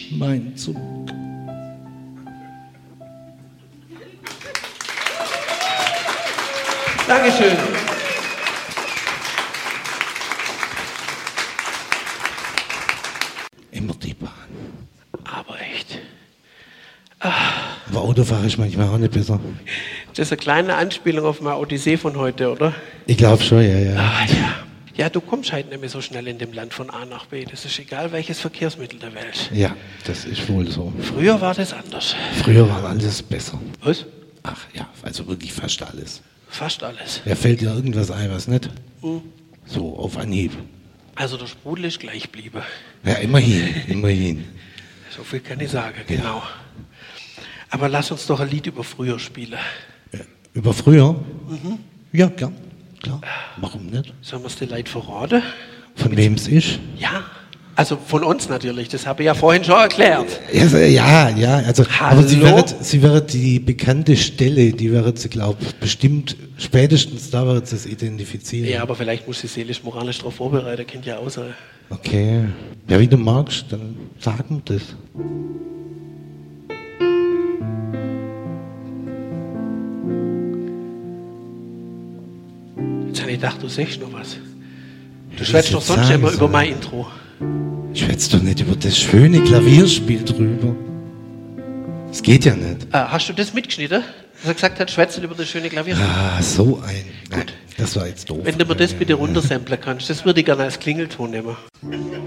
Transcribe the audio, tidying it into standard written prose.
mein Zug. Dankeschön. Immer die Bahn. Aber echt. Aber Auto fahre ich manchmal auch nicht besser. Das ist eine kleine Anspielung auf meine Odyssee von heute, oder? Ich glaube schon, ja. Ah, ja. Ja, du kommst halt nicht mehr so schnell in dem Land von A nach B. Das ist egal, welches Verkehrsmittel der Welt. Ja, das ist wohl so. Früher war das anders. Früher war alles besser. Was? Ach ja, also wirklich fast alles. Fast alles. Ja, fällt dir irgendwas ein, was nicht? So, auf Anhieb. Also der Sprudel ist gleich geblieben. Ja, immerhin. So viel kann ich sagen, genau. Aber lass uns doch ein Lied über früher spielen. Ja. Über früher? Ja, klar. Warum nicht? Sollen wir es den Leuten verraten? Von wem es ist? Ja, also von uns natürlich, das habe ich ja vorhin schon erklärt. Ja, also, Hallo? aber sie wird die bekannte Stelle, die wird sie, glaube ich, bestimmt, spätestens da wird sie es identifizieren. Ja, aber vielleicht muss sie seelisch-moralisch darauf vorbereiten, kennt ja auch sein. Okay. Ja, wie du magst, dann sag mir das. Jetzt habe ich gedacht, du sagst noch was. Du schwätzt doch sonst immer über mein Intro. Ich schwätze doch nicht über das schöne Klavierspiel drüber. Das geht ja nicht. Hast du das mitgeschnitten? Dass er gesagt hat, schwätzen über das schöne Klavier. Ah, so ein. Nein, das war jetzt doof. Wenn du mir das bitte runtersamplen kannst, das würde ich gerne als Klingelton nehmen.